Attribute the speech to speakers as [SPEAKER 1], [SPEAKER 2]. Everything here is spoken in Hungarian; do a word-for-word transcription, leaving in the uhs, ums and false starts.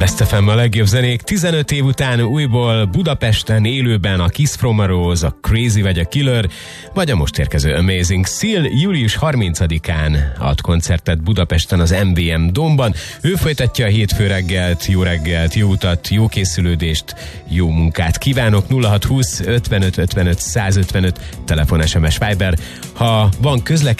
[SPEAKER 1] Best ef em a legjobb zenék. tizenöt év után újból Budapesten élőben a Kiss from a Rose, a Crazy vagy a Killer, vagy a most érkező Amazing Seal július harmincadikán ad koncertet Budapesten az em vé em Domban. Ő folytatja a hétfő reggelt, jó reggelt, jó utat, jó készülődést, jó munkát kívánok. nulla hat húsz ötvenöt ötvenöt százötvenöt telefon, es em es, Viber. Ha van közlekedés,